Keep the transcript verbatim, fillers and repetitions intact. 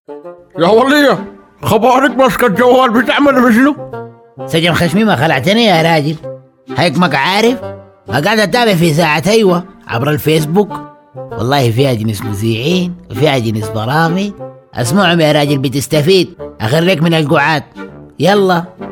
يا ولية، خبارك ماسكة الجوال بتعمل بشنو؟ سجن خشمي ما خلعتني يا راجل. هيك ما عارف قاعد اتابع في ساعة ايوه عبر الفيسبوك. والله فيها جنس مذيعين وفيها جنس برامج. اسمعهم يا راجل بتستفيد. اخريك من القعاد. يلا.